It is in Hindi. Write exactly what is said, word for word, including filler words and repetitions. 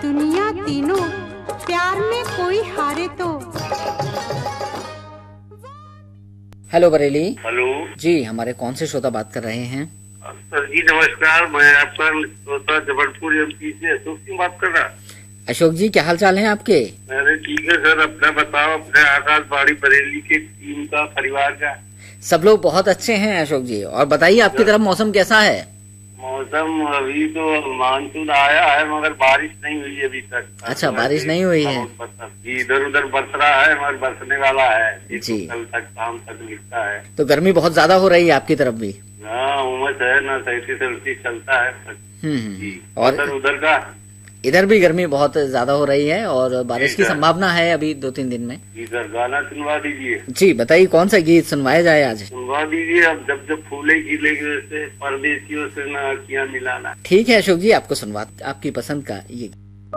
दुनिया तीनों प्यार में कोई हारे तो। हेलो बरेली। हेलो जी, हमारे कौन से श्रोता बात कर रहे हैं? सर जी नमस्कार, मैं आपका श्रोता जबलपुर एमपी से अशोक सिंह बात कर रहा। अशोक जी, क्या हाल चाल है आपके? अरे ठीक है सर, अपना बताओ, अपने आकाशवाणी बरेली के टीम का, परिवार का। सब लोग बहुत अच्छे हैं अशोक जी। और बताइए, आपकी तरफ मौसम कैसा है? मौसम अभी तो मानसून आया है मगर बारिश नहीं हुई अभी तक। अच्छा, बारिश नहीं हुई है। इधर उधर बरस रहा है मगर बरसने वाला है जी। कल तक शाम तक लिखता है। तो गर्मी बहुत ज्यादा हो रही है आपकी तरफ भी? हाँ, उमस है ना, सैंतीस अड़तीस चलता है। हम्म। और सर उधर का? इधर भी गर्मी बहुत ज्यादा हो रही है और बारिश की सर। संभावना है अभी दो तीन दिन में। जी सर, गाना सुनवा दीजिए। जी बताइए, कौन सा गीत सुनवाया जाए आज? सुनवा दीजिए। अब जब जब फूले खिलेगी वैसे परदेसियों से ना अखियां मिलाना। ठीक है अशोक जी, आपको सुनवा आपकी पसंद का ये